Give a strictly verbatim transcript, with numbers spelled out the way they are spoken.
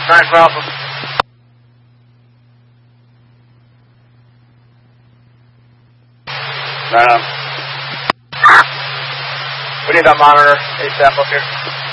Nice Alpha. Right on. We need that monitor ASAP up here.